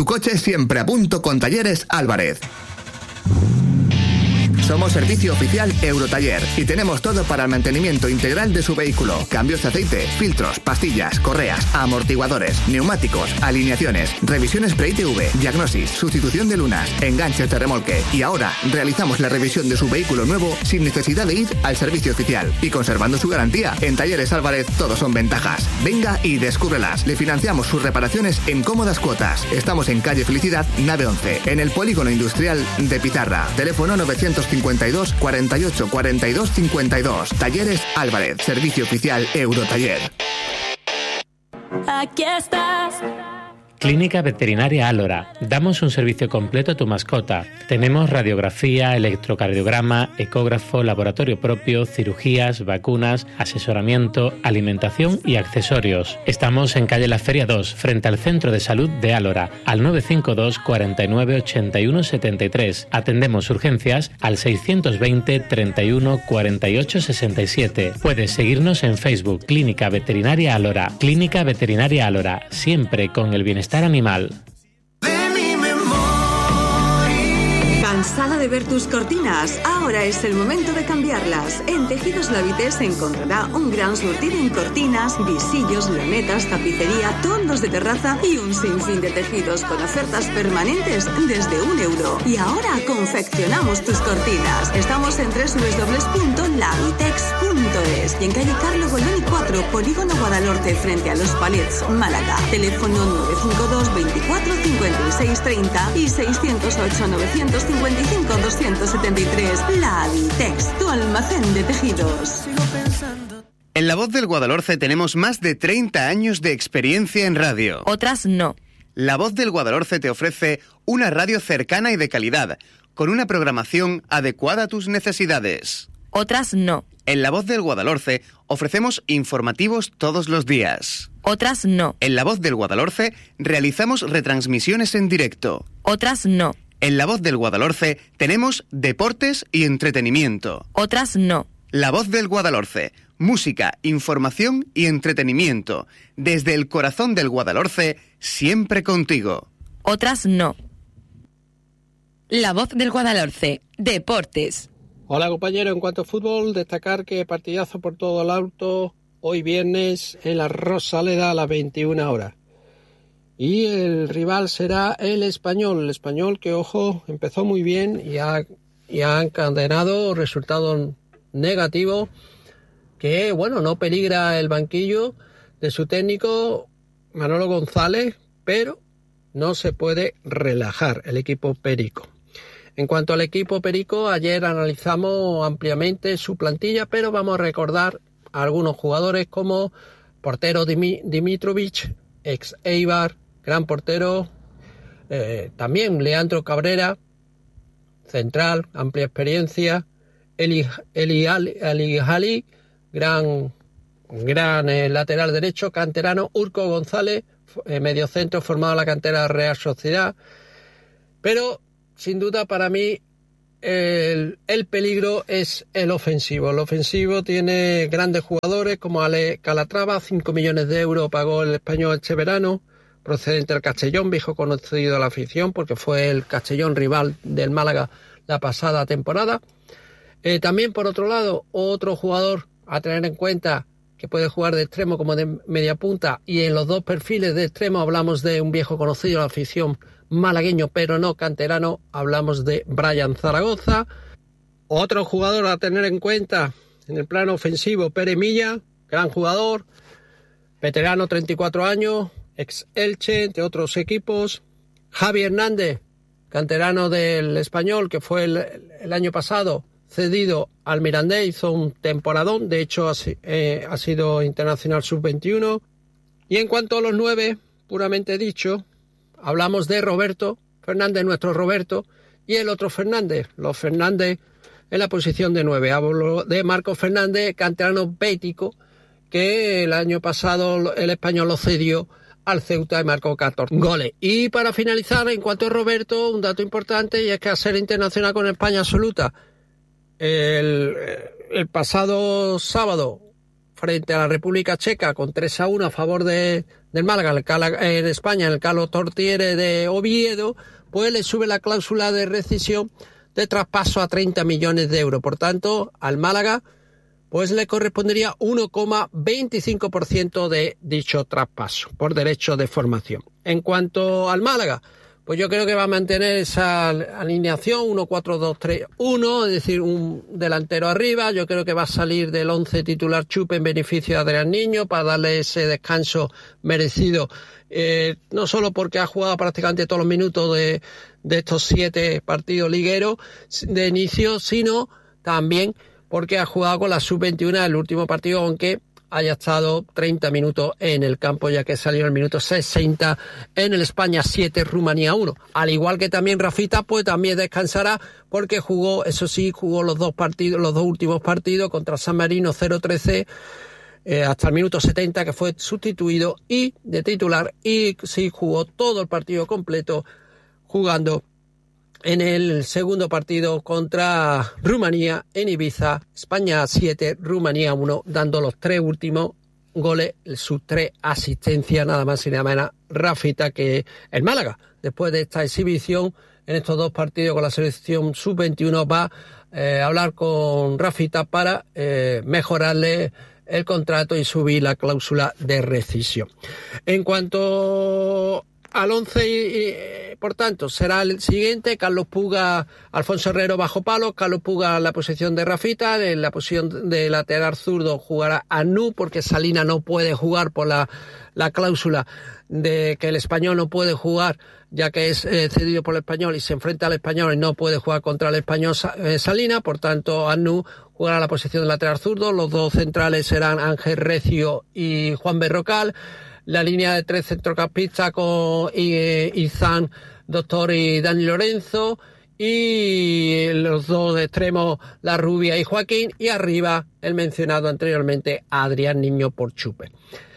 Tu coche siempre a punto con Talleres Álvarez. Somos servicio oficial Eurotaller y tenemos todo para el mantenimiento integral de su vehículo. Cambios de aceite, filtros, pastillas, correas, amortiguadores, neumáticos, alineaciones, revisiones pre-ITV, diagnosis, sustitución de lunas, enganches de remolque. Y ahora realizamos la revisión de su vehículo nuevo sin necesidad de ir al servicio oficial y conservando su garantía. En Talleres Álvarez todo son ventajas. Venga y descúbrelas. Le financiamos sus reparaciones en cómodas cuotas. Estamos en calle Felicidad, nave 11, en el Polígono Industrial de Pizarra. Teléfono 952 48 42 52. Talleres Álvarez, servicio oficial Eurotaller. Aquí estás. Clínica Veterinaria Álora. Damos un servicio completo a tu mascota. Tenemos radiografía, electrocardiograma, ecógrafo, laboratorio propio, cirugías, vacunas, asesoramiento, alimentación y accesorios. Estamos en calle La Feria 2, frente al Centro de Salud de Álora, al 952 49 81 73. Atendemos urgencias al 620 31 48 67. Puedes seguirnos en Facebook, Clínica Veterinaria Álora. Clínica Veterinaria Álora, siempre con el bienestar animal. ¿Cansada de ver tus cortinas? Ahora es el momento de cambiarlas. En Tejidos Lavites encontrará un gran surtido en cortinas, visillos, lonetas, tapicería, toldos de terraza y un sinfín de tejidos con ofertas permanentes desde €1. Y ahora confeccionamos tus cortinas. Estamos en www.lavitex.es y en calle Carlo Goldoni 4, Polígono Guadalhorce, frente a Los Palets, Málaga. Teléfono 952 24 56 30 y 608 955 273. Lavitex, tu almacén de tejidos. En La Voz del Guadalhorce tenemos más de 30 años de experiencia en radio. Otras no. La Voz del Guadalhorce te ofrece una radio cercana y de calidad, con una programación adecuada a tus necesidades. Otras no. En La Voz del Guadalhorce ofrecemos informativos todos los días. Otras no. En La Voz del Guadalhorce realizamos retransmisiones en directo. Otras no. En La Voz del Guadalhorce tenemos deportes y entretenimiento. Otras no. La Voz del Guadalhorce, música, información y entretenimiento. Desde el corazón del Guadalhorce, siempre contigo. Otras no. La Voz del Guadalhorce, deportes. Hola compañero, en cuanto a fútbol, destacar que partidazo por todo el auto hoy viernes en la Rosaleda a las 21 horas. Y el rival será el Español que, ojo, empezó muy bien y ha encadenado resultados negativos que, bueno, no peligra el banquillo de su técnico Manolo González, pero no se puede relajar el equipo perico. En cuanto al equipo perico, ayer analizamos ampliamente su plantilla, pero vamos a recordar a algunos jugadores como portero Dimitrovic, ex Eibar, gran portero, también Leandro Cabrera, central, amplia experiencia, Eli Ali, gran lateral derecho, canterano, Urco González, mediocentro formado en la cantera de Real Sociedad, pero sin duda para mí el peligro es el ofensivo. El ofensivo tiene grandes jugadores como Ale Calatrava, 5 millones de euros pagó el Español este verano, procedente del Castellón, viejo conocido de la afición porque fue el Castellón rival del Málaga la pasada temporada. También por otro lado, otro jugador a tener en cuenta que puede jugar de extremo como de media punta, y en los dos perfiles de extremo hablamos de un viejo conocido de la afición malagueño pero no canterano, hablamos de Brian Zaragoza. Otro jugador a tener en cuenta en el plano ofensivo, Pere Milla, gran jugador, veterano, 34 años, ex Elche, entre otros equipos. Javi Hernández, canterano del Español, que fue el año pasado cedido al Mirandés, hizo un temporadón, de hecho ha sido internacional sub-21. Y en cuanto a los 9, puramente dicho, hablamos de Roberto Fernández, nuestro Roberto, y el otro Fernández, los Fernández en la posición de 9. Hablo de Marco Fernández, canterano bético, que el año pasado el Español lo cedió al Ceuta y marcó 14 goles. Y para finalizar, en cuanto a Roberto, un dato importante, y es que al ser internacional con España absoluta, el pasado sábado frente a la República Checa con 3-1 a favor del Málaga en España, en el Carlos Tortiere de Oviedo, pues le sube la cláusula de rescisión de traspaso a 30 millones de euros. Por tanto, al Málaga pues le correspondería 1,25% de dicho traspaso por derecho de formación. En cuanto al Málaga, pues yo creo que va a mantener esa alineación 1-4-2-3-1, es decir, un delantero arriba. Yo creo que va a salir del 11 titular Chupe en beneficio de Adrián Niño para darle ese descanso merecido, no solo porque ha jugado prácticamente todos los minutos de estos 7 partidos ligueros de inicio, sino también porque ha jugado con la sub-21 el último partido, aunque haya estado 30 minutos en el campo, ya que salió en el minuto 60 en el España 7, Rumanía 1. Al igual que también Rafita, pues también descansará porque jugó los dos últimos partidos contra San Marino 0-13 hasta el minuto 70, que fue sustituido y de titular, y sí jugó todo el partido completo jugando en el segundo partido contra Rumanía en Ibiza, España 7, Rumanía 1, dando los 3 últimos goles, sus 3 asistencias, nada más y nada menos, Rafita, que el Málaga, después de esta exhibición en estos 2 partidos con la selección sub-21, va a hablar con Rafita para mejorarle el contrato y subir la cláusula de rescisión. En cuanto al 11, por tanto, será el siguiente: Carlos Puga, Alfonso Herrero bajo palo, Carlos Puga en la posición de Rafita, en la posición de lateral zurdo jugará Anu, porque Salina no puede jugar por la cláusula de que el Español no puede jugar, ya que es cedido por el Español y se enfrenta al Español y no puede jugar contra el Español Salina. Por tanto, Anu jugará la posición de lateral zurdo. Los 2 centrales serán Ángel Recio y Juan Berrocal. La línea de 3 centrocampistas con Izan, Doctor y Dani Lorenzo, y los 2 extremos, La Rubia y Joaquín, y arriba el mencionado anteriormente Adrián Niño por Chupe.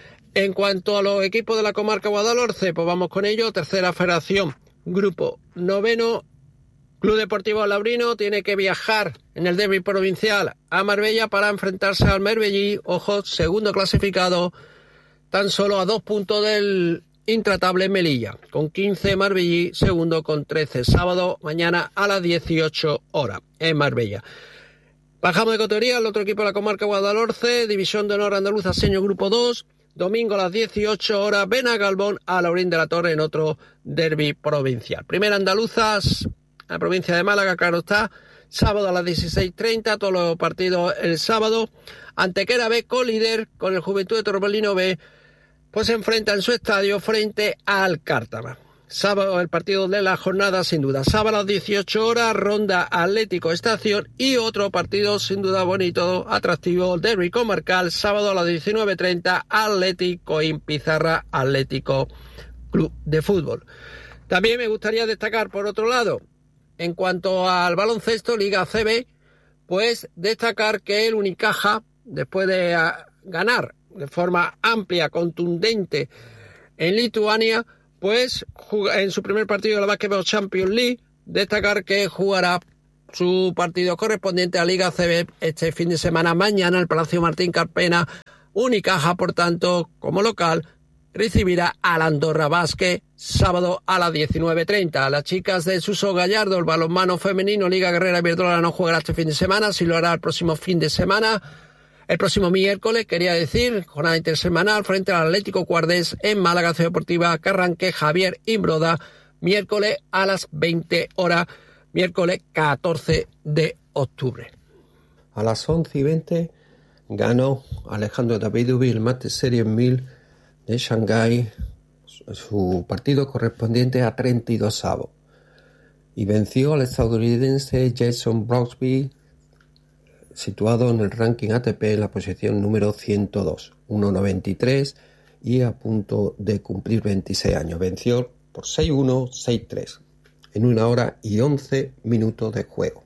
En cuanto a los equipos de la comarca Guadalhorce, pues vamos con ello. Tercera federación, grupo 9, Club Deportivo Labrino tiene que viajar en el derbi provincial a Marbella para enfrentarse al Marbellí, ojo, segundo clasificado, tan solo a 2 puntos del intratable Melilla, con 15 Marbellí, segundo con 13. Sábado, mañana a las 18 horas en Marbella. Bajamos de categoría al otro equipo de la comarca Guadalhorce, División de Honor Andaluza Seño Grupo 2, domingo a las 18 horas, Benagalbón a Laurín de la Torre en otro derbi provincial. Primera Andaluzas, la provincia de Málaga, claro está, sábado a las 16:30, todos los partidos el sábado. Antequera B, colíder con el Juventud de Torremolinos B, pues se enfrenta en su estadio frente al Cártama. Sábado el partido de la jornada, sin duda. Sábado a las 18 horas, Ronda Atlético Estación, y otro partido sin duda bonito, atractivo, derbi comarcal, sábado a las 19:30, Atlético en Pizarra, Atlético Club de Fútbol. También me gustaría destacar, por otro lado, en cuanto al baloncesto, Liga ACB, pues destacar que el Unicaja, después de ganar de forma amplia, contundente en Lituania, pues en su primer partido de la Basketball Champions League, destacar que jugará su partido correspondiente a Liga ACB este fin de semana, mañana, en el Palacio Martín Carpena. Unicaja, por tanto, como local, recibirá al Andorra Basket sábado a las 19:30. Las chicas de Suso Gallardo, el balonmano femenino, Liga Guerrera Iberdrola, no jugará este fin de semana, sí lo hará el próximo fin de semana. El próximo miércoles, quería decir, jornada intersemanal frente al Atlético Guardés en Málaga, Ciudad Deportiva Carranque, Javier Imbroda, miércoles a las 20 horas, miércoles 14 de octubre. A las 11:20 ganó Alejandro Davidovich el Masters Series 1000 de Shanghái, su partido correspondiente a 32avos, y venció al estadounidense Jason Brooksby, situado en el ranking ATP en la posición número 102, 1.93 y a punto de cumplir 26 años. Venció por 6-1, 6-3 en 1 hora y 11 minutos de juego.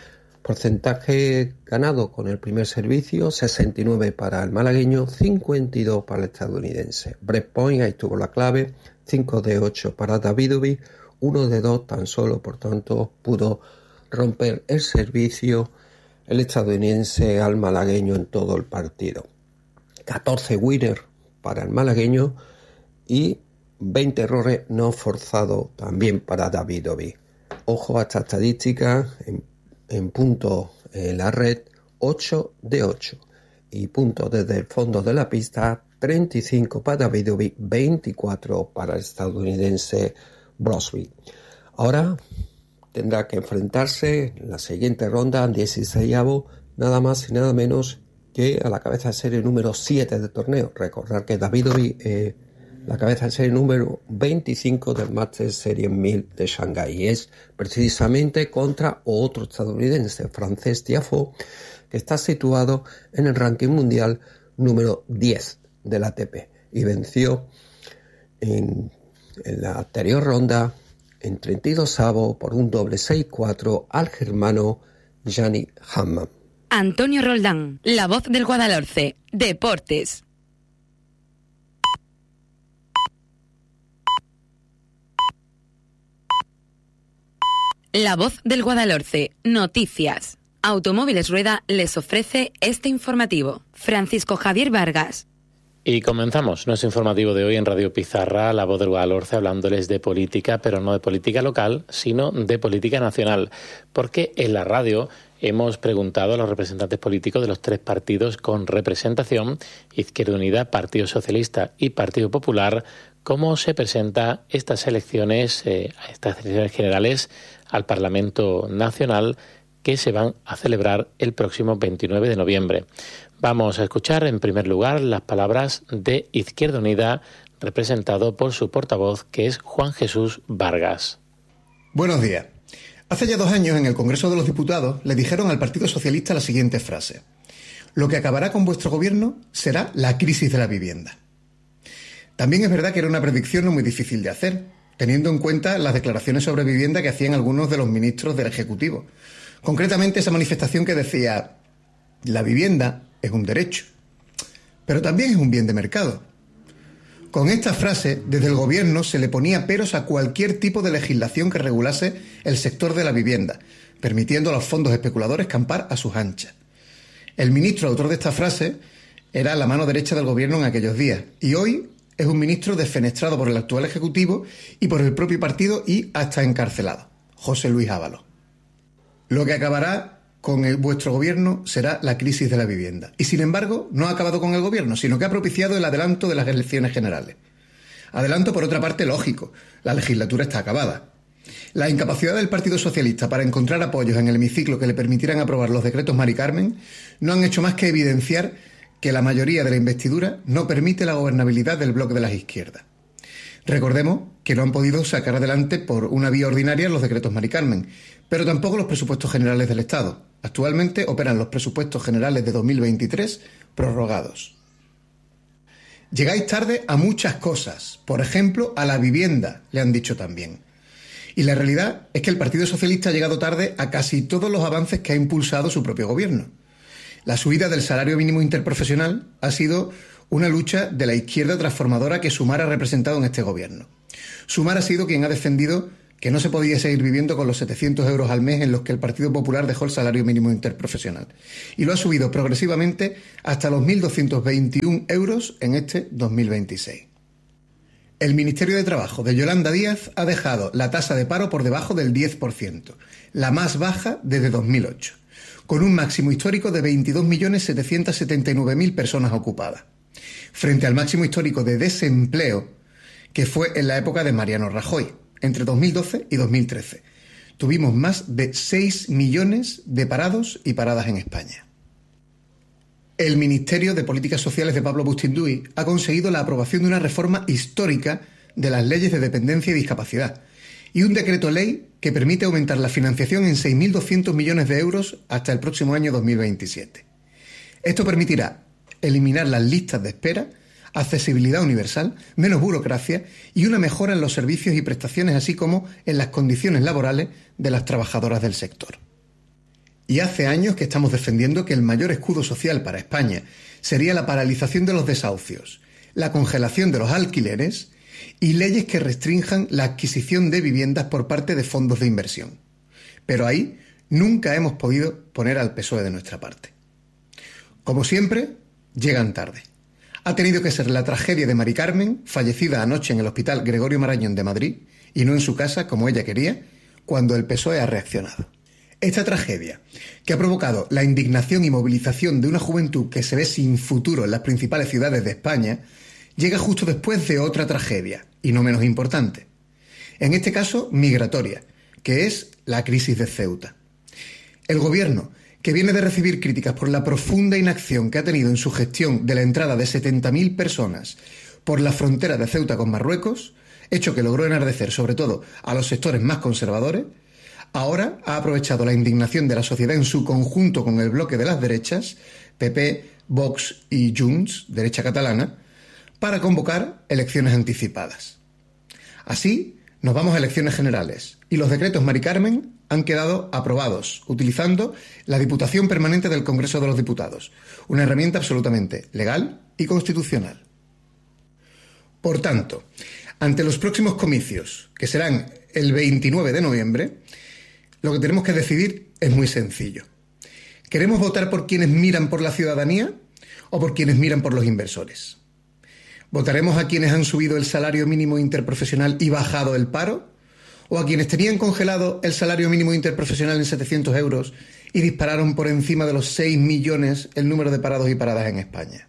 Porcentaje ganado con el primer servicio, 69 para el malagueño, 52 para el estadounidense. Breakpoint, ahí estuvo la clave, 5 de 8 para Davidovich, 1 de 2 tan solo, por tanto pudo romper el servicio el estadounidense al malagueño en todo el partido. 14 winners para el malagueño y 20 errores no forzados también para David Obi. Ojo a esta estadística, en puntos en la red, 8 de 8. Y puntos desde el fondo de la pista, 35 para David Obi, 24 para el estadounidense Brosby. Ahora tendrá que enfrentarse en la siguiente ronda, 16avo, nada más y nada menos que a la cabeza de serie número 7 del torneo. Recordar que David Obi la cabeza de serie número 25 del Masters Series 1000 de Shanghái. Y es precisamente contra otro estadounidense, Frances Tiafoe, que está situado en el ranking mundial número 10 del ATP. Y venció en la anterior ronda, en 32avo, por un doble 6-4 al germano Gianni Hamman. Antonio Roldán, la voz del Guadalhorce, Deportes. La voz del Guadalhorce, noticias. Automóviles Rueda les ofrece este informativo. Francisco Javier Vargas. Y comenzamos nuestro informativo de hoy en Radio Pizarra, La Voz del Guadalhorce, hablándoles de política, pero no de política local, sino de política nacional. Porque en la radio hemos preguntado a los representantes políticos de los 3 partidos con representación, Izquierda Unida, Partido Socialista y Partido Popular, cómo se presenta estas elecciones generales al Parlamento Nacional que se van a celebrar el próximo 29 de noviembre. Vamos a escuchar en primer lugar las palabras de Izquierda Unida, representado por su portavoz, que es Juan Jesús Vargas. Buenos días. Hace ya 2 años, en el Congreso de los Diputados, le dijeron al Partido Socialista la siguiente frase: lo que acabará con vuestro gobierno será la crisis de la vivienda. También es verdad que era una predicción no muy difícil de hacer, teniendo en cuenta las declaraciones sobre vivienda que hacían algunos de los ministros del Ejecutivo. Concretamente, esa manifestación que decía: la vivienda es un derecho, pero también es un bien de mercado. Con esta frase, desde el gobierno se le ponía peros a cualquier tipo de legislación que regulase el sector de la vivienda, permitiendo a los fondos especuladores campar a sus anchas. El ministro autor de esta frase era la mano derecha del gobierno en aquellos días, y hoy es un ministro defenestrado por el actual Ejecutivo y por el propio partido y hasta encarcelado, José Luis Ábalos. Lo que acabará con vuestro gobierno será la crisis de la vivienda. Y sin embargo, no ha acabado con el gobierno, sino que ha propiciado el adelanto de las elecciones generales. Adelanto, por otra parte, lógico. La legislatura está acabada. La incapacidad del Partido Socialista para encontrar apoyos en el hemiciclo que le permitieran aprobar los decretos Mari Carmen no han hecho más que evidenciar que la mayoría de la investidura no permite la gobernabilidad del bloque de las izquierdas. Recordemos que no han podido sacar adelante por una vía ordinaria los decretos Mari Carmen, pero tampoco los presupuestos generales del Estado. Actualmente operan los presupuestos generales de 2023 prorrogados. Llegáis tarde a muchas cosas, por ejemplo, a la vivienda, le han dicho también. Y la realidad es que el Partido Socialista ha llegado tarde a casi todos los avances que ha impulsado su propio gobierno. La subida del salario mínimo interprofesional ha sido una lucha de la izquierda transformadora que Sumar ha representado en este gobierno. Sumar ha sido quien ha defendido que no se podía seguir viviendo con los 700 euros al mes en los que el Partido Popular dejó el salario mínimo interprofesional. Y lo ha subido progresivamente hasta los 1.221 euros en este 2026. El Ministerio de Trabajo de Yolanda Díaz ha dejado la tasa de paro por debajo del 10%, la más baja desde 2008, con un máximo histórico de 22.779.000 personas ocupadas, frente al máximo histórico de desempleo que fue en la época de Mariano Rajoy, entre 2012 y 2013. Tuvimos más de 6 millones de parados y paradas en España. El Ministerio de Políticas Sociales de Pablo Bustinduy ha conseguido la aprobación de una reforma histórica de las leyes de dependencia y discapacidad y un decreto ley que permite aumentar la financiación en 6.200 millones de euros hasta el próximo año 2027. Esto permitirá eliminar las listas de espera, accesibilidad universal, menos burocracia y una mejora en los servicios y prestaciones, así como en las condiciones laborales de las trabajadoras del sector. Y hace años que estamos defendiendo que el mayor escudo social para España sería la paralización de los desahucios, la congelación de los alquileres y leyes que restrinjan la adquisición de viviendas por parte de fondos de inversión. Pero ahí nunca hemos podido poner al PSOE de nuestra parte. Como siempre, llegan tarde. ha tenido que ser la tragedia de Mari Carmen, fallecida anoche en el Hospital Gregorio Marañón de Madrid, y no en su casa como ella quería, cuando el PSOE ha reaccionado. Esta tragedia, que ha provocado la indignación y movilización de una juventud que se ve sin futuro en las principales ciudades de España, llega justo después de otra tragedia, y no menos importante. En este caso, migratoria, que es la crisis de Ceuta. El gobierno, que viene de recibir críticas por la profunda inacción que ha tenido en su gestión de la entrada de 70.000 personas por la frontera de Ceuta con Marruecos, hecho que logró enardecer sobre todo a los sectores más conservadores, ahora ha aprovechado la indignación de la sociedad en su conjunto con el bloque de las derechas, PP, Vox y Junts, derecha catalana, para convocar elecciones anticipadas. Así, nos vamos a elecciones generales y los decretos Mari Carmen han quedado aprobados, utilizando la Diputación Permanente del Congreso de los Diputados, una herramienta absolutamente legal y constitucional. Por tanto, ante los próximos comicios, que serán el 29 de noviembre, lo que tenemos que decidir es muy sencillo. ¿Queremos votar por quienes miran por la ciudadanía o por quienes miran por los inversores? ¿Votaremos a quienes han subido el salario mínimo interprofesional y bajado el paro? ¿O a quienes tenían congelado el salario mínimo interprofesional en 700 euros y dispararon por encima de los 6 millones el número de parados y paradas en España?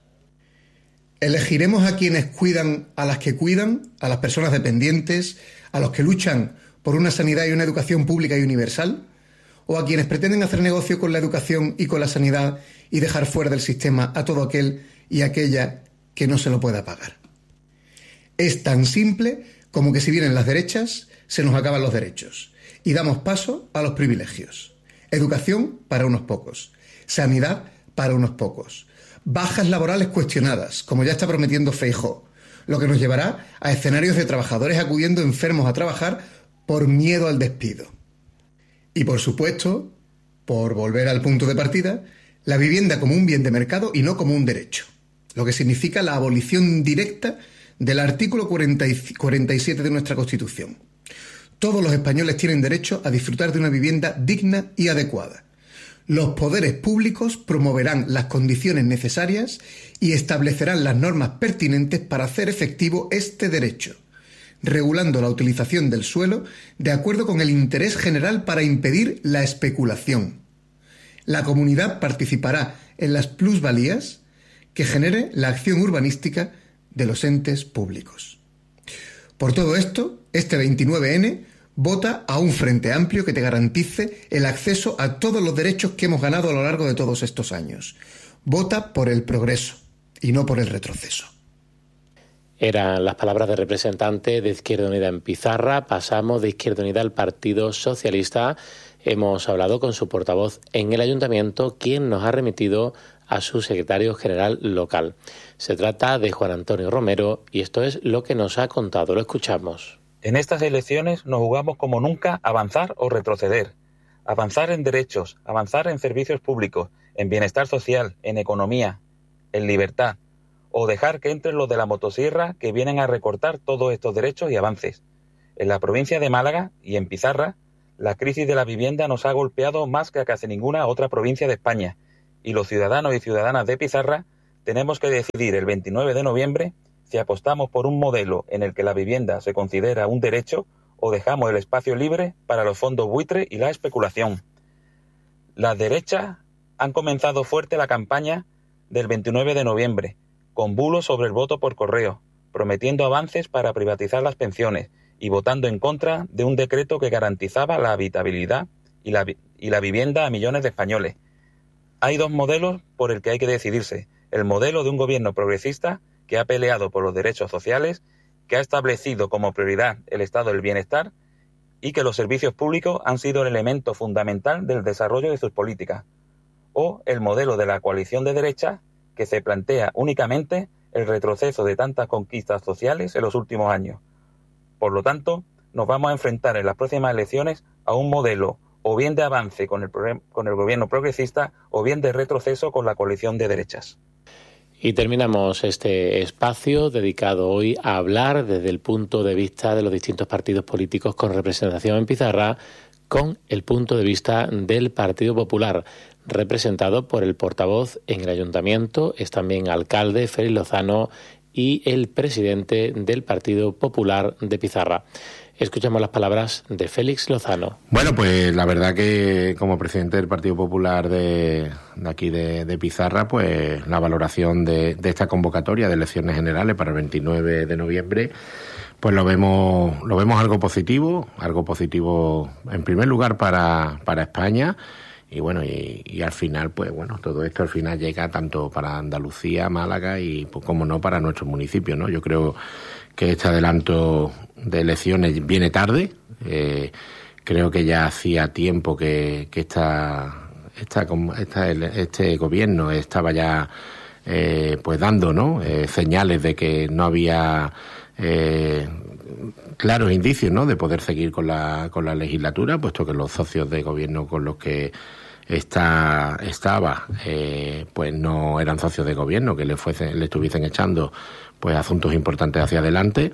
¿Elegiremos a quienes cuidan a las que cuidan, a las personas dependientes, a los que luchan por una sanidad y una educación pública y universal? ¿O a quienes pretenden hacer negocio con la educación y con la sanidad y dejar fuera del sistema a todo aquel y aquella que no se lo pueda pagar? Es tan simple como que si vienen las derechas, se nos acaban los derechos y damos paso a los privilegios. Educación para unos pocos, sanidad para unos pocos, bajas laborales cuestionadas, como ya está prometiendo Feijóo, lo que nos llevará a escenarios de trabajadores acudiendo enfermos a trabajar por miedo al despido. Y por supuesto, por volver al punto de partida, la vivienda como un bien de mercado y no como un derecho, lo que significa la abolición directa del artículo 47 de nuestra Constitución. Todos los españoles tienen derecho a disfrutar de una vivienda digna y adecuada. Los poderes públicos promoverán las condiciones necesarias y establecerán las normas pertinentes para hacer efectivo este derecho, regulando la utilización del suelo de acuerdo con el interés general para impedir la especulación. La comunidad participará en las plusvalías que genere la acción urbanística de los entes públicos. Por todo esto, este 29N vota a un frente amplio que te garantice el acceso a todos los derechos que hemos ganado a lo largo de todos estos años. Vota por el progreso y no por el retroceso. Eran las palabras del representante de Izquierda Unida en Pizarra. Pasamos de Izquierda Unida al Partido Socialista. Hemos hablado con su portavoz en el Ayuntamiento, quien nos ha remitido a su secretario general local. Se trata de Juan Antonio Romero y esto es lo que nos ha contado. Lo escuchamos. En estas elecciones nos jugamos como nunca avanzar o retroceder. Avanzar en derechos, avanzar en servicios públicos, en bienestar social, en economía, en libertad. O dejar que entren los de la motosierra que vienen a recortar todos estos derechos y avances. En la provincia de Málaga y en Pizarra, la crisis de la vivienda nos ha golpeado más que a casi ninguna otra provincia de España. Y los ciudadanos y ciudadanas de Pizarra tenemos que decidir el 29 de noviembre si apostamos por un modelo en el que la vivienda se considera un derecho o dejamos el espacio libre para los fondos buitre y la especulación. Las derechas han comenzado fuerte la campaña del 29 de noviembre, con bulos sobre el voto por correo, prometiendo avances para privatizar las pensiones y votando en contra de un decreto que garantizaba la habitabilidad y la vivienda a millones de españoles. Hay dos modelos por el que hay que decidirse. El modelo de un gobierno progresista que ha peleado por los derechos sociales, que ha establecido como prioridad el estado del bienestar y que los servicios públicos han sido el elemento fundamental del desarrollo de sus políticas. O el modelo de la coalición de derecha, que se plantea únicamente el retroceso de tantas conquistas sociales en los últimos años. Por lo tanto, nos vamos a enfrentar en las próximas elecciones a un modelo o bien de avance con el gobierno progresista o bien de retroceso con la coalición de derechas. Y terminamos este espacio dedicado hoy a hablar desde el punto de vista de los distintos partidos políticos con representación en Pizarra con el punto de vista del Partido Popular, representado por el portavoz en el Ayuntamiento, es también alcalde Félix Lozano y el presidente del Partido Popular de Pizarra. Escuchamos las palabras de Félix Lozano. Bueno, pues la verdad que como presidente del Partido Popular de aquí de Pizarra, pues la valoración de esta convocatoria de elecciones generales para el 29 de noviembre, pues lo vemos algo positivo en primer lugar para España. Y bueno, y al final, pues bueno, todo esto al final llega tanto para Andalucía, Málaga y, pues como no, para nuestro municipio, ¿no? Yo creo que este adelanto de elecciones viene tarde. Creo que ya hacía tiempo que este gobierno estaba ya pues dando, ¿no? Señales de que no había claros indicios, ¿no? De poder seguir con la legislatura, puesto que los socios de gobierno con los que estaba pues no eran socios de gobierno, que le estuviesen echando pues asuntos importantes hacia adelante.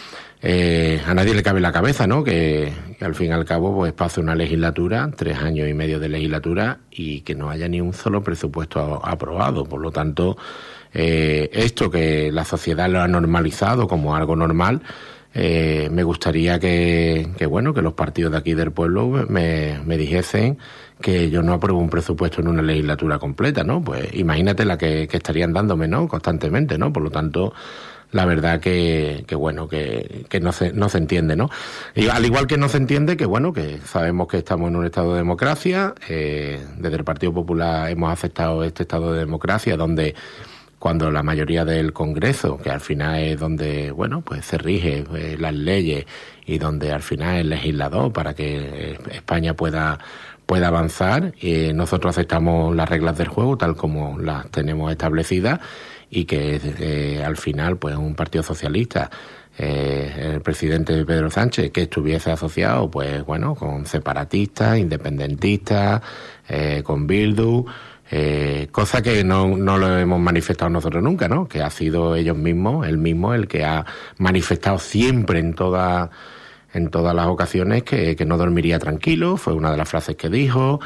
A nadie le cabe en la cabeza, ¿no? Que al fin y al cabo pues pase una legislatura, 3 años y medio de legislatura, y que no haya ni un solo presupuesto aprobado. Por lo tanto, esto que la sociedad lo ha normalizado como algo normal, me gustaría que los partidos de aquí del pueblo me dijesen que yo no apruebo un presupuesto en una legislatura completa, ¿no? Pues imagínate la que estarían dándome, ¿no? Constantemente, ¿no? Por lo tanto, la verdad que no se entiende, ¿no? Y al igual que no se entiende que sabemos que estamos en un estado de democracia, desde el Partido Popular hemos aceptado este estado de democracia donde cuando la mayoría del Congreso, que al final es donde, pues se rige las leyes y donde al final es legislador para que España pueda avanzar, nosotros aceptamos las reglas del juego tal como las tenemos establecidas, y que al final pues un partido socialista, el presidente Pedro Sánchez, que estuviese asociado pues con separatistas, independentistas, con Bildu, cosa que no lo hemos manifestado nosotros nunca, ¿no? Que ha sido él mismo el que ha manifestado siempre en todas las ocasiones que no dormiría tranquilo. Fue una de las frases que dijo,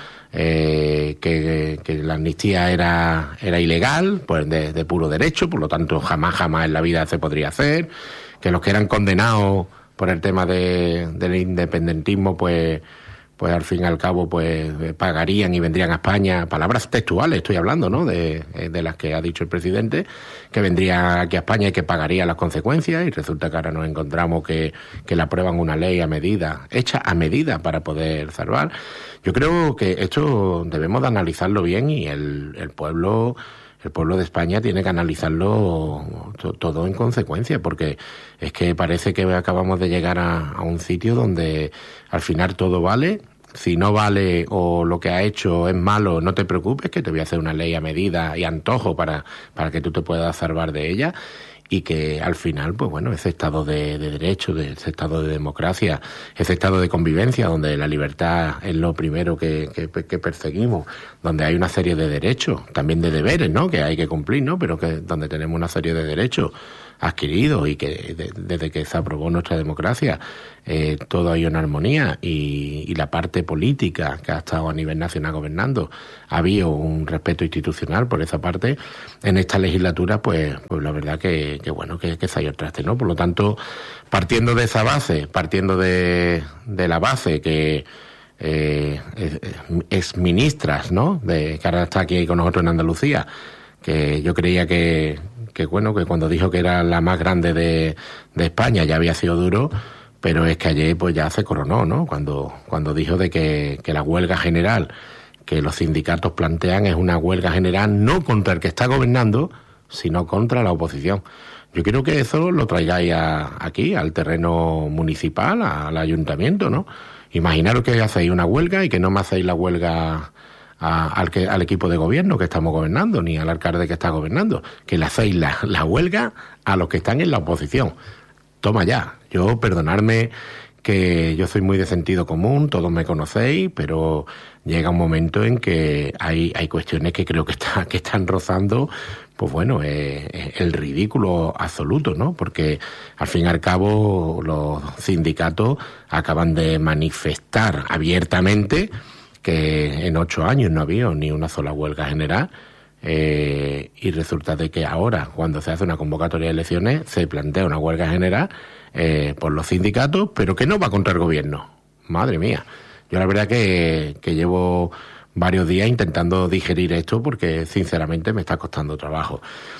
que la amnistía era ilegal, pues de puro derecho, por lo tanto jamás en la vida se podría hacer, que los que eran condenados por el tema del independentismo pues al fin y al cabo pues pagarían y vendrían a España, palabras textuales estoy hablando, ¿no? De las que ha dicho el presidente, que vendría aquí a España y que pagaría las consecuencias, y resulta que ahora nos encontramos que le aprueban una ley hecha a medida para poder salvar. Yo creo que esto debemos de analizarlo bien, y el pueblo de España tiene que analizarlo todo en consecuencia, porque es que parece que acabamos de llegar a un sitio donde al final todo vale. Si no vale o lo que ha hecho es malo, no te preocupes, que te voy a hacer una ley a medida y antojo para que tú te puedas salvar de ella. Y que al final, pues ese estado de derecho, ese estado de democracia, ese estado de convivencia, donde la libertad es lo primero que perseguimos, donde hay una serie de derechos, también de deberes, ¿no? Que hay que cumplir, ¿no? Pero que donde tenemos una serie de derechos adquiridos, y que desde que se aprobó nuestra democracia todo hay una armonía, y la parte política que ha estado a nivel nacional gobernando, ha habido un respeto institucional por esa parte. En esta legislatura pues la verdad que se ha ido al traste, ¿no? Por lo tanto, partiendo de esa base, partiendo de la base que exministras, ¿no? Que ahora está aquí con nosotros en Andalucía, que yo creía que cuando dijo que era la más grande de España ya había sido duro, pero es que ayer pues ya se coronó, ¿no? Cuando dijo de que la huelga general que los sindicatos plantean es una huelga general no contra el que está gobernando, sino contra la oposición. Yo creo que eso lo traigáis aquí, al terreno municipal, al ayuntamiento, ¿no? Imaginaros que hacéis una huelga y que no me hacéis la huelga al equipo de gobierno que estamos gobernando, ni al alcalde que está gobernando, que le hacéis la huelga a los que están en la oposición. Toma ya. Yo, perdonadme que yo soy muy de sentido común, todos me conocéis, pero llega un momento en que hay cuestiones que creo que están rozando pues bueno, el ridículo absoluto, ¿no? Porque al fin y al cabo los sindicatos acaban de manifestar abiertamente que en 8 años no había ni una sola huelga general, y resulta de que ahora, cuando se hace una convocatoria de elecciones, se plantea una huelga general por los sindicatos, pero que no va contra el gobierno. Madre mía. Yo la verdad que llevo varios días intentando digerir esto porque sinceramente me está costando trabajo.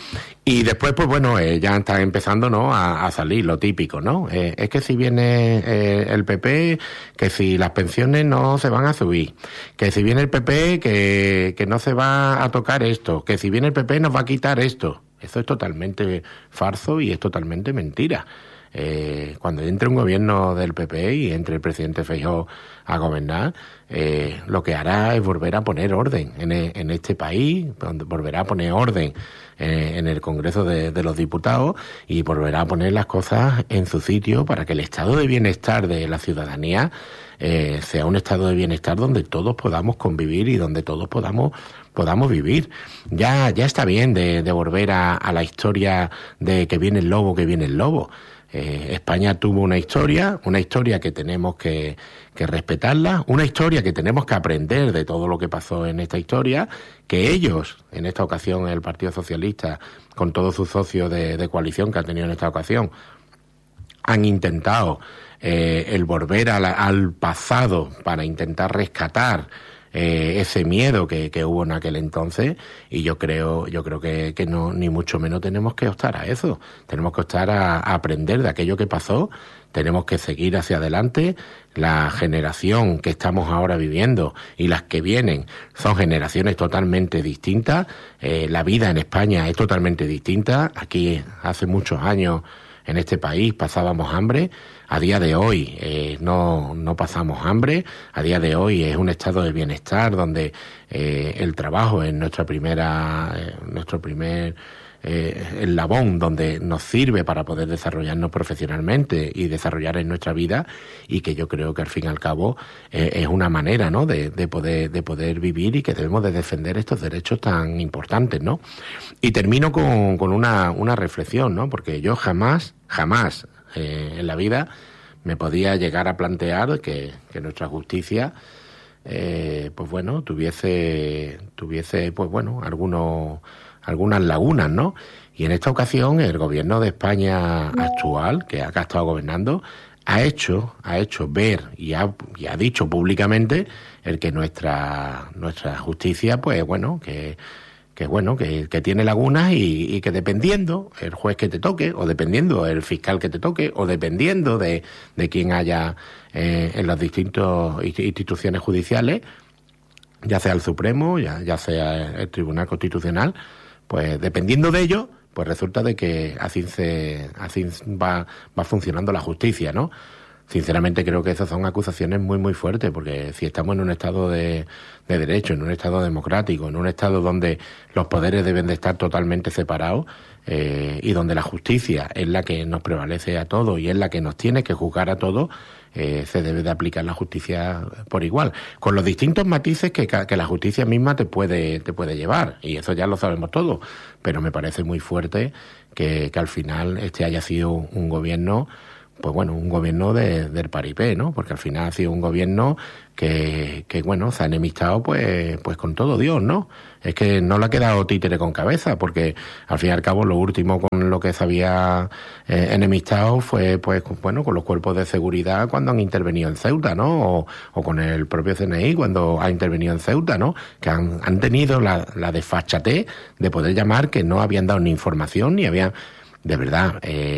Y después, pues bueno, ya está empezando, ¿no?, a salir lo típico, ¿no? Es que si viene el PP, que si las pensiones no se van a subir, que si viene el PP, que no se va a tocar esto, que si viene el PP nos va a quitar esto. Eso es totalmente falso y es totalmente mentira. Cuando entre un gobierno del PP y entre el presidente Feijóo a gobernar, lo que hará es volver a poner orden en este país, volverá a poner orden en el Congreso de los Diputados y volverá a poner las cosas en su sitio para que el estado de bienestar de la ciudadanía sea un estado de bienestar donde todos podamos convivir y donde todos podamos vivir. Ya está bien de volver a la historia de que viene el lobo, que viene el lobo. España tuvo una historia que tenemos que respetarla, una historia que tenemos que aprender de todo lo que pasó en esta historia, que ellos, en esta ocasión el Partido Socialista, con todos sus socios de coalición que ha tenido en esta ocasión, han intentado el volver al pasado para intentar rescatar ese miedo que hubo en aquel entonces, y yo creo que no, ni mucho menos tenemos que optar a eso. Tenemos que optar a aprender de aquello que pasó, tenemos que seguir hacia adelante. La generación que estamos ahora viviendo y las que vienen son generaciones totalmente distintas. La vida en España es totalmente distinta. Aquí hace muchos años en este país pasábamos hambre. A día de hoy no pasamos hambre. A día de hoy es un estado de bienestar donde el trabajo es nuestro primer eslabón, donde nos sirve para poder desarrollarnos profesionalmente y desarrollar en nuestra vida, y que yo creo que al fin y al cabo es una manera, ¿no?, de poder vivir, y que debemos de defender estos derechos tan importantes, ¿no? Y termino con una reflexión, ¿no? Porque yo jamás en la vida me podía llegar a plantear que nuestra justicia pues bueno, tuviese pues bueno, algunas lagunas, ¿no? Y en esta ocasión el gobierno de España actual, que acá ha estado gobernando, ha hecho ver y ha dicho públicamente el que nuestra justicia, pues bueno, que tiene lagunas, y que dependiendo el juez que te toque, o dependiendo el fiscal que te toque, o dependiendo de quién haya en las distintas instituciones judiciales, ya sea el Supremo, ya sea el Tribunal Constitucional, pues dependiendo de ello, pues resulta de que así va funcionando la justicia, ¿no? Sinceramente creo que esas son acusaciones muy muy fuertes, porque si estamos en un estado de derecho, en un estado democrático, en un estado donde los poderes deben de estar totalmente separados, y donde la justicia es la que nos prevalece a todos y es la que nos tiene que juzgar a todos, se debe de aplicar la justicia por igual, con los distintos matices que la justicia misma te puede llevar, y eso ya lo sabemos todos, pero me parece muy fuerte que al final este haya sido un gobierno, pues bueno, un gobierno del paripé, ¿no? Porque al final ha sido un gobierno que bueno, se ha enemistado pues con todo Dios, ¿no? Es que no le ha quedado títere con cabeza, porque al fin y al cabo lo último con lo que se había enemistado fue pues bueno, con los cuerpos de seguridad cuando han intervenido en Ceuta, ¿no? O con el propio CNI cuando ha intervenido en Ceuta, ¿no? Que han tenido la desfachatez de poder llamar que no habían dado ni información ni habían, de verdad,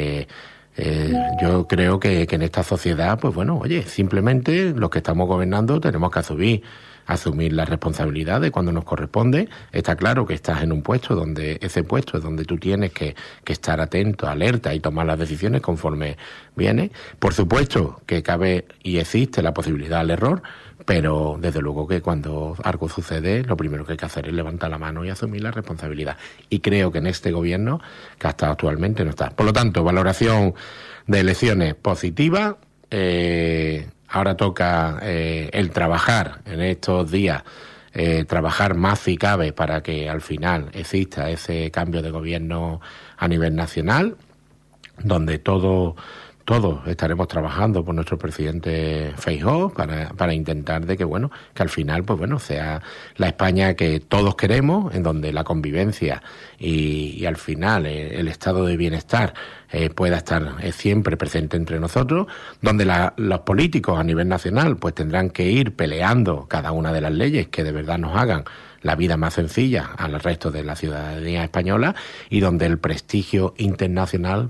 yo creo que en esta sociedad, pues bueno, oye, simplemente los que estamos gobernando tenemos que asumir la responsabilidad de cuando nos corresponde. Está claro que estás en un puesto donde ese puesto es donde tú tienes que estar atento, alerta y tomar las decisiones conforme viene. Por supuesto que cabe y existe la posibilidad del error, pero desde luego que cuando algo sucede, lo primero que hay que hacer es levantar la mano y asumir la responsabilidad. Y creo que en este gobierno, que hasta actualmente no está. Por lo tanto, valoración de elecciones positiva. Ahora toca el trabajar en estos días trabajar más si cabe para que al final exista ese cambio de gobierno a nivel nacional, donde todos estaremos trabajando por nuestro presidente Feijóo para intentar de que al final sea la España que todos queremos, en donde la convivencia y al final el estado de bienestar pueda estar siempre presente entre nosotros, donde los políticos a nivel nacional pues tendrán que ir peleando cada una de las leyes que de verdad nos hagan la vida más sencilla al resto de la ciudadanía española, y donde el prestigio internacional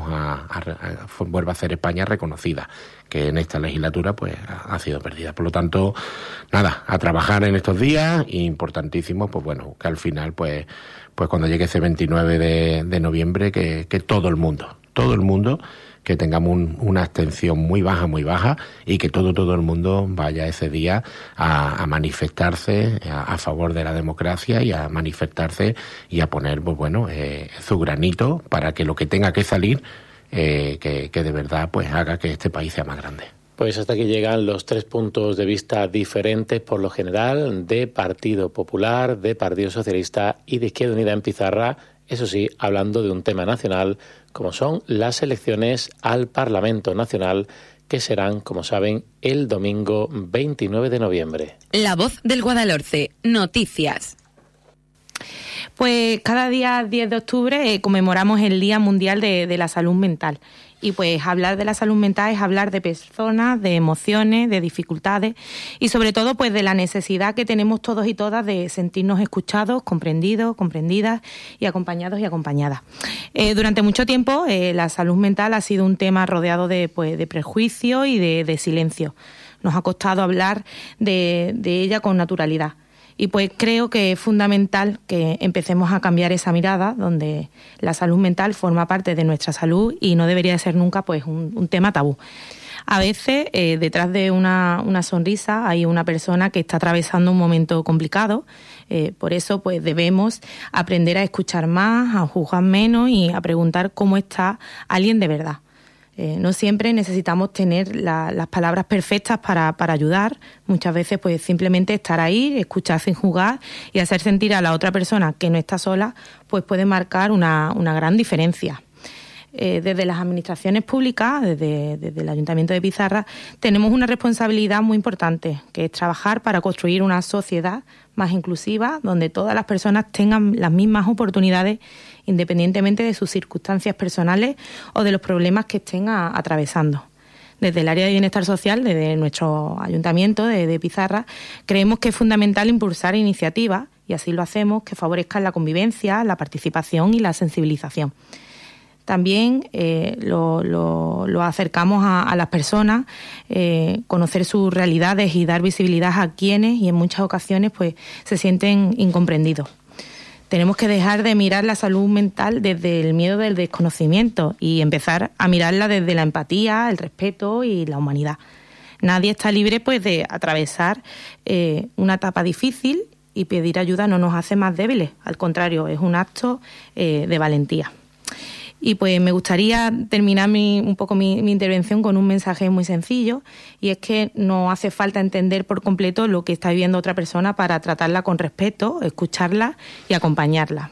vuelva a ser España reconocida, que en esta legislatura pues ha sido perdida. Por lo tanto, a trabajar en estos días, importantísimo, que al final pues cuando llegue ese 29 de noviembre, que todo el mundo, que tengamos una abstención muy baja, y que todo el mundo vaya ese día a manifestarse a favor de la democracia, y a manifestarse y a poner su granito para que lo que tenga que salir que de verdad pues haga que este país sea más grande. Pues hasta aquí llegan los 3 puntos de vista diferentes, por lo general, de Partido Popular, de Partido Socialista y de Izquierda Unida en pizarra, eso sí, hablando de un tema nacional, como son las elecciones al Parlamento Nacional, que serán, como saben, el domingo 29 de noviembre. La Voz del Guadalhorce, noticias. Pues cada día 10 de octubre conmemoramos el Día Mundial de la Salud Mental. Y pues hablar de la salud mental es hablar de personas, de emociones, de dificultades y sobre todo pues de la necesidad que tenemos todos y todas de sentirnos escuchados, comprendidos, comprendidas y acompañados y acompañadas. Durante mucho tiempo la salud mental ha sido un tema rodeado de prejuicio y de silencio. Nos ha costado hablar de ella con naturalidad. Y pues creo que es fundamental que empecemos a cambiar esa mirada, donde la salud mental forma parte de nuestra salud y no debería ser nunca pues un tema tabú. A veces detrás de una sonrisa hay una persona que está atravesando un momento complicado. Por eso pues debemos aprender a escuchar más, a juzgar menos y a preguntar cómo está alguien de verdad. No siempre necesitamos tener las palabras perfectas para ayudar. Muchas veces pues simplemente estar ahí, escuchar sin juzgar y hacer sentir a la otra persona que no está sola, pues puede marcar una gran diferencia. Desde las administraciones públicas, desde el Ayuntamiento de Pizarra, tenemos una responsabilidad muy importante, que es trabajar para construir una sociedad más inclusiva, donde todas las personas tengan las mismas oportunidades, independientemente de sus circunstancias personales o de los problemas que estén atravesando. Desde el área de bienestar social, desde nuestro ayuntamiento de Pizarra, creemos que es fundamental impulsar iniciativas, y así lo hacemos, que favorezcan la convivencia, la participación y la sensibilización. También lo acercamos a las personas, conocer sus realidades y dar visibilidad a quienes, y en muchas ocasiones pues se sienten incomprendidos. Tenemos que dejar de mirar la salud mental desde el miedo del desconocimiento y empezar a mirarla desde la empatía, el respeto y la humanidad. Nadie está libre pues de atravesar una etapa difícil, y pedir ayuda no nos hace más débiles, al contrario, es un acto de valentía. Y pues me gustaría terminar mi intervención con un mensaje muy sencillo, y es que no hace falta entender por completo lo que está viviendo otra persona para tratarla con respeto, escucharla y acompañarla.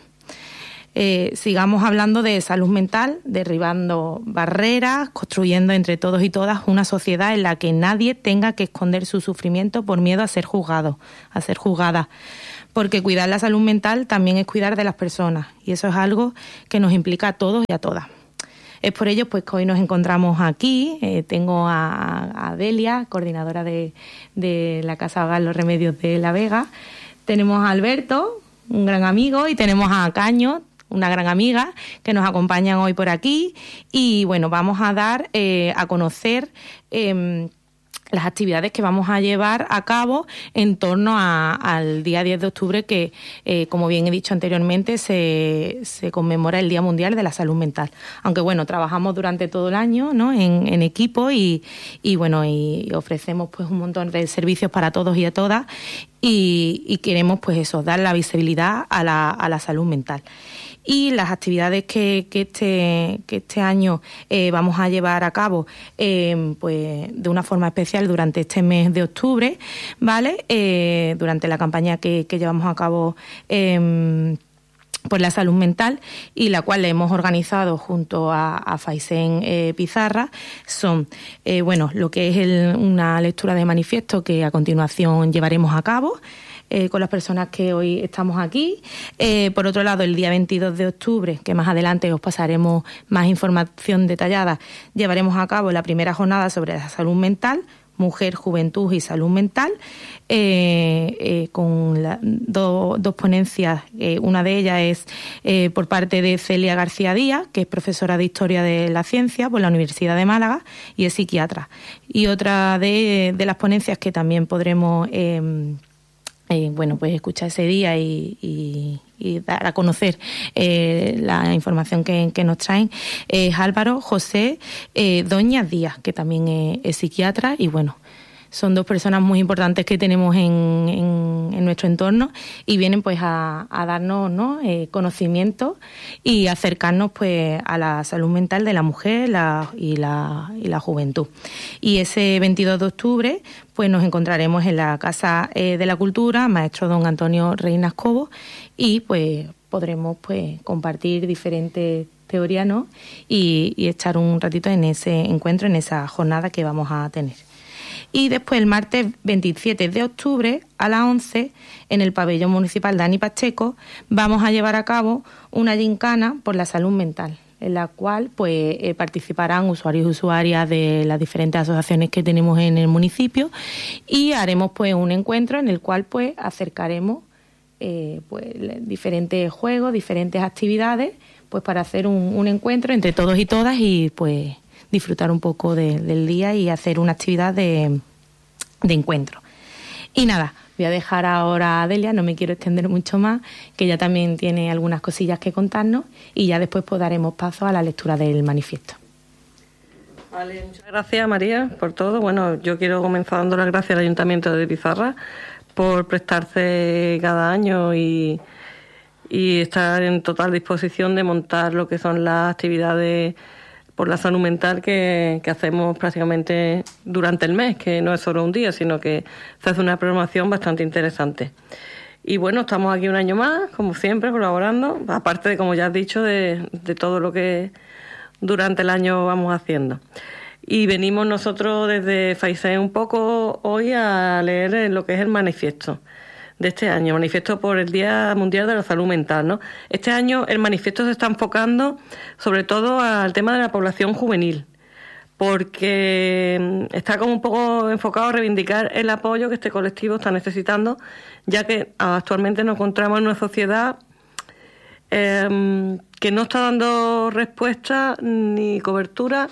Sigamos hablando de salud mental, derribando barreras, construyendo entre todos y todas una sociedad en la que nadie tenga que esconder su sufrimiento por miedo a ser juzgado, a ser juzgada. Porque cuidar la salud mental también es cuidar de las personas, y eso es algo que nos implica a todos y a todas. Es por ello pues que hoy nos encontramos aquí. Tengo a Delia, coordinadora de la Casa Hogar Los Remedios de La Vega. Tenemos a Alberto, un gran amigo, y tenemos a Caño, una gran amiga, que nos acompañan hoy por aquí. Y bueno, vamos a dar a conocer las actividades que vamos a llevar a cabo en torno al día 10 de octubre, que, como bien he dicho anteriormente, se conmemora el Día Mundial de la Salud Mental. Aunque, bueno, trabajamos durante todo el año, ¿no?, en equipo y ofrecemos pues un montón de servicios para todos y a todas, y queremos pues eso, dar la visibilidad a la salud mental. Y las actividades que este año vamos a llevar a cabo pues de una forma especial durante este mes de octubre, ¿vale? Durante la campaña que llevamos a cabo por la salud mental, y la cual hemos organizado junto a Faisén Pizarra, son lo que es una lectura de manifiesto que a continuación llevaremos a cabo con las personas que hoy estamos aquí. Por otro lado, el día 22 de octubre, que más adelante os pasaremos más información detallada, llevaremos a cabo la primera jornada sobre la salud mental, Mujer, Juventud y Salud Mental, con dos ponencias. Una de ellas es por parte de Celia García Díaz, que es profesora de Historia de la Ciencia por la Universidad de Málaga y es psiquiatra. Y otra de las ponencias que también podremos pues escuchar ese día y dar a conocer la información que nos traen, es Álvaro José Doñas Díaz, que también es psiquiatra, y son dos personas muy importantes que tenemos en nuestro entorno, y vienen pues a darnos conocimiento y acercarnos pues a la salud mental de la mujer y la juventud. Y ese 22 de octubre pues nos encontraremos en la Casa de la Cultura, Maestro Don Antonio Reinas Cobo, y pues podremos pues compartir diferentes teorías, ¿no? Y echar un ratito en ese encuentro, en esa jornada que vamos a tener. Y después, el martes 27 de octubre, a las 11, en el pabellón municipal Dani Pacheco, vamos a llevar a cabo una gincana por la salud mental, en la cual pues participarán usuarios y usuarias de las diferentes asociaciones que tenemos en el municipio, y haremos pues un encuentro en el cual pues acercaremos diferentes juegos, diferentes actividades, pues para hacer un encuentro entre todos y todas, y pues disfrutar un poco del día y hacer una actividad de encuentro. Y nada, voy a dejar ahora a Delia, no me quiero extender mucho más, que ella también tiene algunas cosillas que contarnos, y ya después pues daremos paso a la lectura del manifiesto. Vale, muchas gracias, María, por todo. Bueno, yo quiero comenzar dando las gracias al Ayuntamiento de Pizarra por prestarse cada año y estar en total disposición de montar lo que son las actividades por la salud mental que hacemos prácticamente durante el mes, que no es solo un día, sino que se hace una programación bastante interesante. Y bueno, estamos aquí un año más, como siempre, colaborando, aparte de, como ya has dicho, de todo lo que durante el año vamos haciendo. Y venimos nosotros desde Faisén un poco hoy a leer lo que es el manifiesto de este año, manifiesto por el Día Mundial de la Salud Mental, ¿no? Este año el manifiesto se está enfocando sobre todo al tema de la población juvenil, porque está como un poco enfocado a reivindicar el apoyo que este colectivo está necesitando, ya que actualmente nos encontramos en una sociedad que no está dando respuesta ni cobertura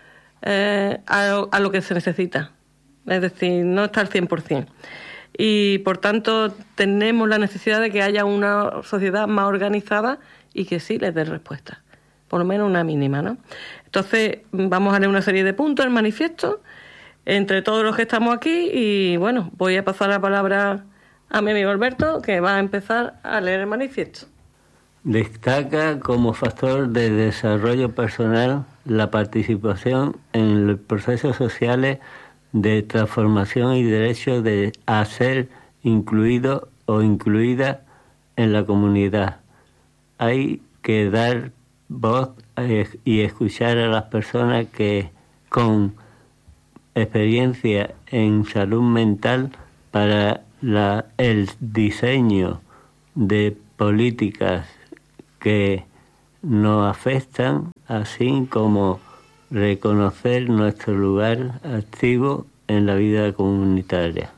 a lo que se necesita, es decir, no está al 100%. Y por tanto tenemos la necesidad de que haya una sociedad más organizada y que sí les dé respuesta, por lo menos una mínima, ¿no? Entonces vamos a leer una serie de puntos del manifiesto entre todos los que estamos aquí, y bueno, voy a pasar la palabra a mi amigo Alberto, que va a empezar a leer el manifiesto. Destaca como factor de desarrollo personal la participación en los procesos sociales de transformación y derecho a ser incluido o incluida en la comunidad. Hay que dar voz y escuchar a las personas que con experiencia en salud mental para el diseño de políticas que nos afectan, así como reconocer nuestro lugar activo en la vida comunitaria.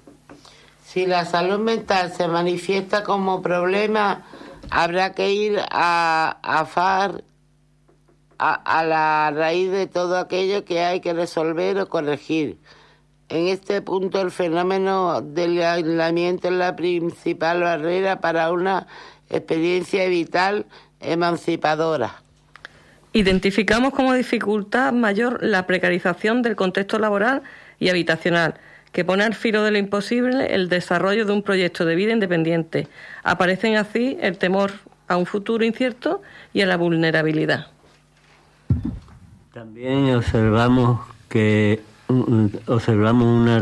Si la salud mental se manifiesta como problema, habrá que ir a la raíz de todo aquello que hay que resolver o corregir. En este punto, el fenómeno del aislamiento es la principal barrera para una experiencia vital emancipadora. Identificamos como dificultad mayor la precarización del contexto laboral y habitacional, que pone al filo de lo imposible el desarrollo de un proyecto de vida independiente. Aparecen así el temor a un futuro incierto y a la vulnerabilidad. También observamos una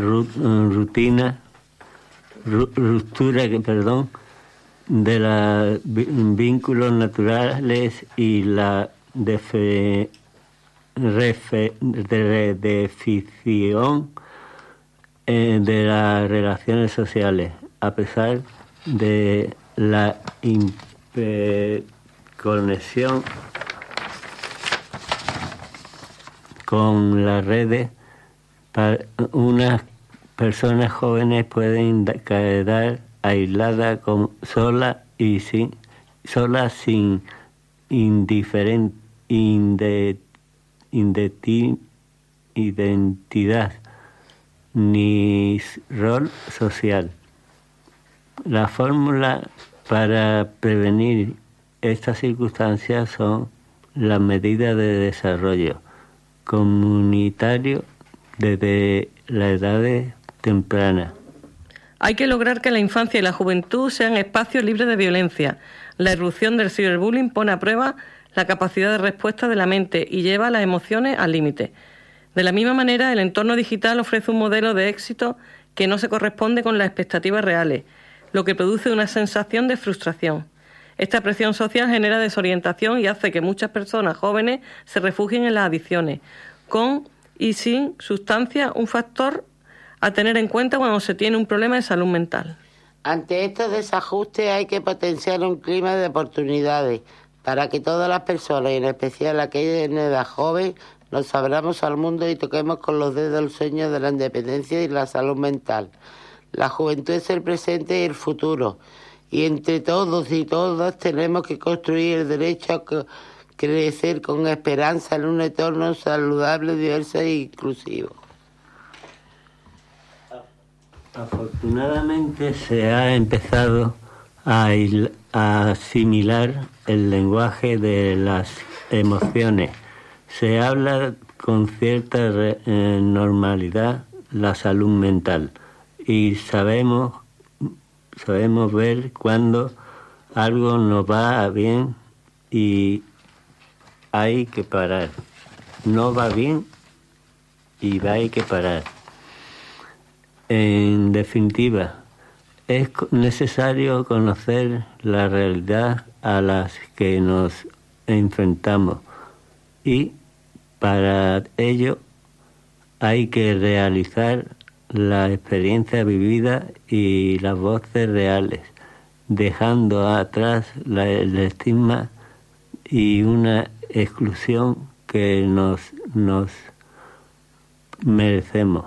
ruptura de los vínculos naturales y la redefinición de las relaciones sociales, a pesar de la conexión con las redes. Unas personas jóvenes pueden quedar aisladas, solas sin identidad ni rol social. La fórmula para prevenir estas circunstancias son las medidas de desarrollo comunitario desde la edad temprana. Hay que lograr que la infancia y la juventud sean espacios libres de violencia. La irrupción del ciberbullying pone a prueba la capacidad de respuesta de la mente y lleva las emociones al límite. De la misma manera, el entorno digital ofrece un modelo de éxito que no se corresponde con las expectativas reales, lo que produce una sensación de frustración. Esta presión social genera desorientación y hace que muchas personas jóvenes se refugien en las adicciones, con y sin sustancia, un factor a tener en cuenta cuando se tiene un problema de salud mental. Ante estos desajustes hay que potenciar un clima de oportunidades para que todas las personas, y en especial aquellas en edad joven, nos abramos al mundo y toquemos con los dedos el sueño de la independencia y la salud mental. La juventud es el presente y el futuro, y entre todos y todas tenemos que construir el derecho a crecer con esperanza en un entorno saludable, diverso e inclusivo. Afortunadamente se ha empezado a asimilar el lenguaje de las emociones. Se habla con cierta normalidad la salud mental y sabemos ver cuando algo no va bien y hay que parar. No va bien y hay que parar. En definitiva, es necesario conocer la realidad a la que nos enfrentamos y para ello hay que realizar la experiencia vivida y las voces reales, dejando atrás el estigma y una exclusión que nos merecemos.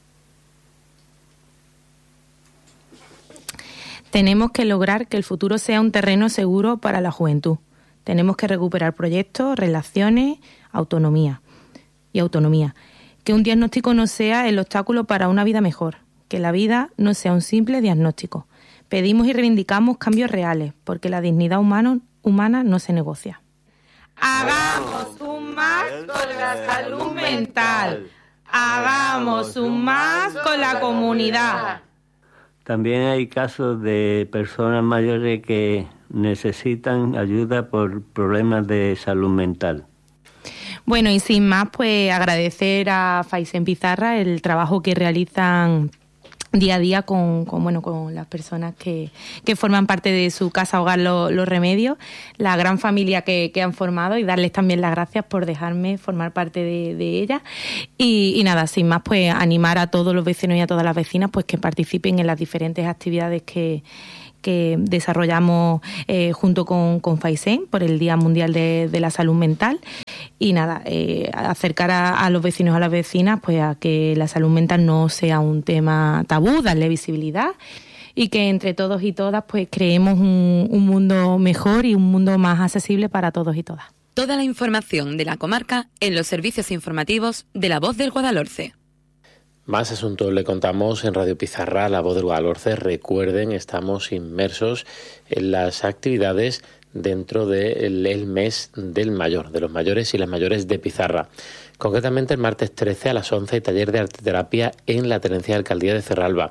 Tenemos que lograr que el futuro sea un terreno seguro para la juventud. Tenemos que recuperar proyectos, relaciones, autonomía. Que un diagnóstico no sea el obstáculo para una vida mejor. Que la vida no sea un simple diagnóstico. Pedimos y reivindicamos cambios reales, porque la dignidad humana no se negocia. Hagamos un más con la salud mental. Hagamos un más con la comunidad. También hay casos de personas mayores que necesitan ayuda por problemas de salud mental. Bueno, y sin más, pues agradecer a Faisen Pizarra el trabajo que realizan día a día con las personas que forman parte de su casa hogar Los Remedios, la gran familia que han formado, y darles también las gracias por dejarme formar parte de ella. Y nada, sin más, pues animar a todos los vecinos y a todas las vecinas pues que participen en las diferentes actividades que desarrollamos junto con Faisen por el Día Mundial de la Salud Mental. Y nada, acercar a los vecinos, a las vecinas, pues a que la salud mental no sea un tema tabú, darle visibilidad y que entre todos y todas pues creemos un mundo mejor y un mundo más accesible para todos y todas. Toda la información de la comarca en los servicios informativos de La Voz del Guadalhorce. Más asuntos le contamos en Radio Pizarra, La Voz del Guadalhorce. Recuerden, estamos inmersos en las actividades dentro del mes del mayor, de los mayores y las mayores de Pizarra. Concretamente el martes 13 a las 11 taller de arteterapia en la Tenencia de Alcaldía de Cerralba.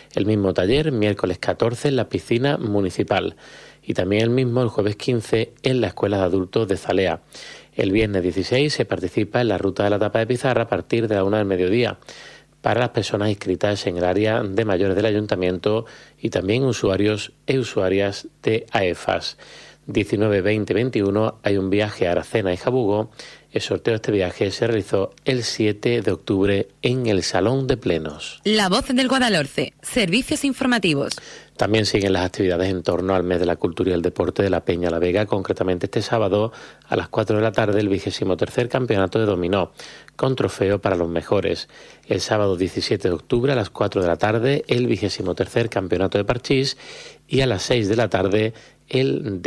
El mismo taller, miércoles 14, en la piscina municipal. Y también el mismo el jueves 15 en la Escuela de Adultos de Zalea. El viernes 16 se participa en la ruta de la tapa de pizarra a partir de la 1 del mediodía para las personas inscritas en el área de mayores del Ayuntamiento y también usuarios e usuarias de AEFAS. 19, 20, 21 hay un viaje a Aracena y Jabugo. El sorteo de este viaje se realizó el 7 de octubre en el Salón de Plenos. La Voz del Guadalhorce, servicios informativos. También siguen las actividades en torno al mes de la cultura y el deporte de la Peña La Vega, concretamente este sábado a las 4 de la tarde el 23º Campeonato de Dominó, con trofeo para los mejores. El sábado 17 de octubre a las 4 de la tarde el 23º Campeonato de Parchís y a las 6 de la tarde el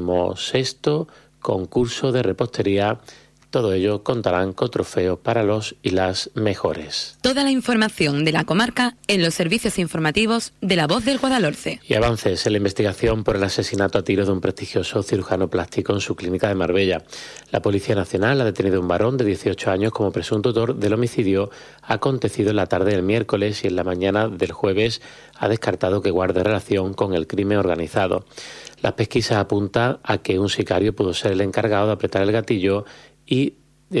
16º concurso de repostería. Todo ello contarán con trofeos para los y las mejores. Toda la información de la comarca en los servicios informativos de La Voz del Guadalhorce. Y avances en la investigación por el asesinato a tiros de un prestigioso cirujano plástico en su clínica de Marbella. La Policía Nacional ha detenido a un varón de 18 años como presunto autor del homicidio acontecido en la tarde del miércoles y en la mañana del jueves ha descartado que guarde relación con el crimen organizado. Las pesquisas apuntan a que un sicario pudo ser el encargado de apretar el gatillo y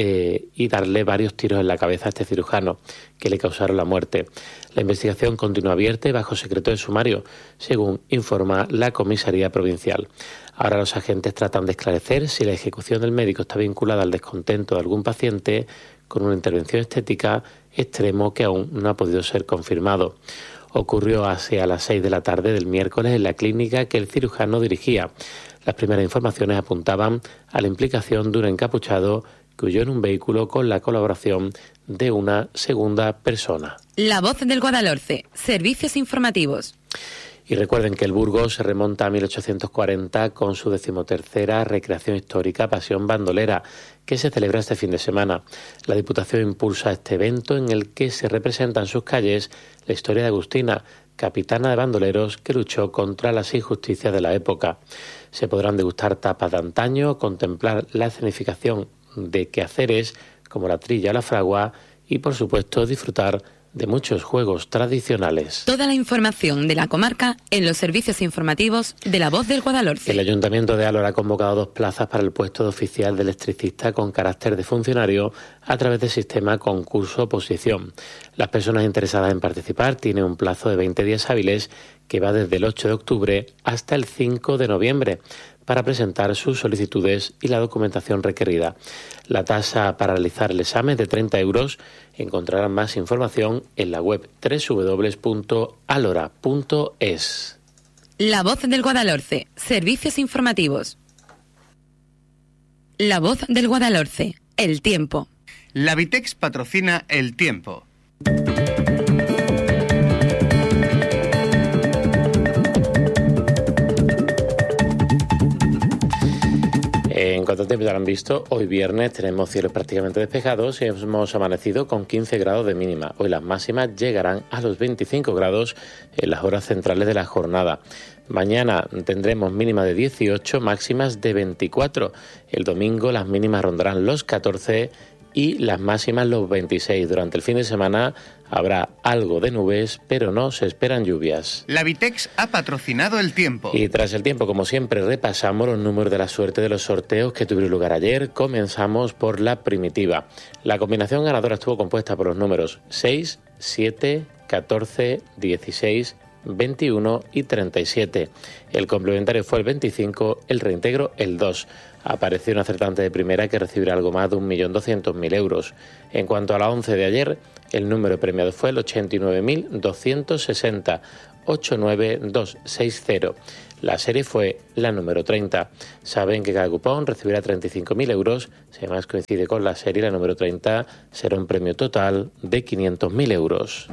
darle varios tiros en la cabeza a este cirujano, que le causaron la muerte. La investigación continúa abierta y bajo secreto de sumario, según informa la Comisaría Provincial. Ahora los agentes tratan de esclarecer si la ejecución del médico está vinculada al descontento de algún paciente con una intervención estética, extremo que aún no ha podido ser confirmado. Ocurrió hacia las 6 de la tarde del miércoles en la clínica que el cirujano dirigía. Las primeras informaciones apuntaban a la implicación de un encapuchado que huyó en un vehículo con la colaboración de una segunda persona. La Voz del Guadalhorce, servicios informativos. Y recuerden que el Burgos se remonta a 1840 con su 13ª recreación histórica Pasión Bandolera, que se celebra este fin de semana. La Diputación impulsa este evento en el que se representa en sus calles la historia de Agustina, capitana de bandoleros que luchó contra las injusticias de la época. Se podrán degustar tapas de antaño, contemplar la escenificación de quehaceres como la trilla o la fragua y, por supuesto, disfrutar de muchos juegos tradicionales. Toda la información de la comarca en los servicios informativos de La Voz del Guadalhorce. El Ayuntamiento de Álora ha convocado 2 plazas para el puesto de oficial de electricista con carácter de funcionario a través del sistema concurso-oposición. Las personas interesadas en participar tienen un plazo de 20 días hábiles que va desde el 8 de octubre hasta el 5 de noviembre para presentar sus solicitudes y la documentación requerida. La tasa para realizar el examen es de 30 euros. Encontrarán más información en la web www.alora.es. La Voz del Guadalhorce, servicios informativos. La Voz del Guadalhorce, el tiempo. La Vitex patrocina el tiempo. En cuanto a tiempo ya lo han visto, hoy viernes tenemos cielos prácticamente despejados y hemos amanecido con 15 grados de mínima. Hoy las máximas llegarán a los 25 grados en las horas centrales de la jornada. Mañana tendremos mínima de 18, máximas de 24. El domingo las mínimas rondarán los 14 y las máximas los 26. Durante el fin de semana habrá algo de nubes, pero no se esperan lluvias. La Vitex ha patrocinado el tiempo. Y tras el tiempo, como siempre, repasamos los números de la suerte de los sorteos que tuvieron lugar ayer. Comenzamos por la primitiva. La combinación ganadora estuvo compuesta por los números 6, 7, 14, 16, 21 y 37. El complementario fue el 25, el reintegro el 2. Apareció un acertante de primera que recibirá algo más de 1.200.000 euros. En cuanto a la 11 de ayer, el número premiado fue el 89.260, 89260. La serie fue la número 30. Saben que cada cupón recibirá 35.000 euros. Si además coincide con la serie, la número 30 será un premio total de 500.000 euros.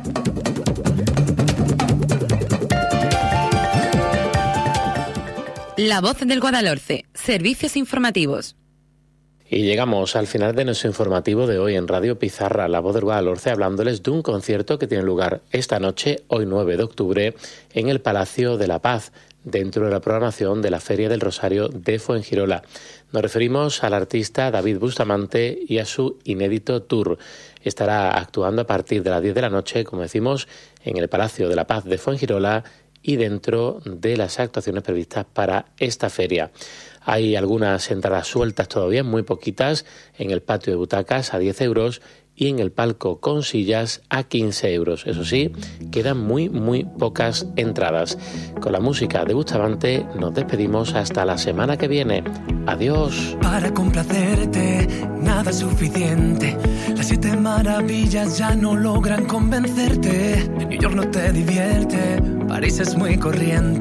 La Voz del Guadalhorce, servicios informativos. Y llegamos al final de nuestro informativo de hoy en Radio Pizarra, La Voz del Guadalhorce, hablándoles de un concierto que tiene lugar esta noche, hoy 9 de octubre, en el Palacio de la Paz, dentro de la programación de la Feria del Rosario de Fuengirola. Nos referimos al artista David Bustamante y a su inédito tour. Estará actuando a partir de las 10 de la noche, como decimos, en el Palacio de la Paz de Fuengirola y dentro de las actuaciones previstas para esta feria. Hay algunas entradas sueltas todavía, muy poquitas, en el patio de butacas a 10 euros y en el palco con sillas a 15 euros. Eso sí, quedan muy pocas entradas. Con la música de Bustamante nos despedimos hasta la semana que viene. Adiós. Para complacerte, nada es suficiente. Las 7 maravillas ya no logran convencerte. New York no te divierte, París es muy corriente.